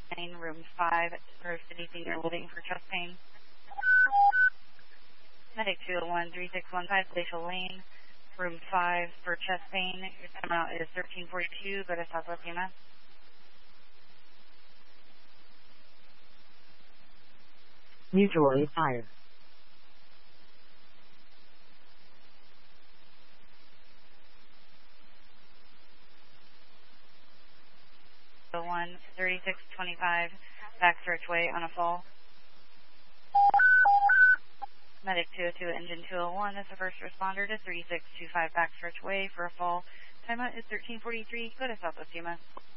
Lane, room 5, Grove City Senior Living for chest pain. Medic 201 3615 Glacial Lane, room 5 for chest pain. Your timeout is 1342. Go to Southwest EMS. Mutual aid fire. 1 3625 Backstretch Way on a fall. Medic 202 Engine 201 is the first responder to 3625 Backstretch Way for a fall. Timeout is 1343. Go to Southwest EMS.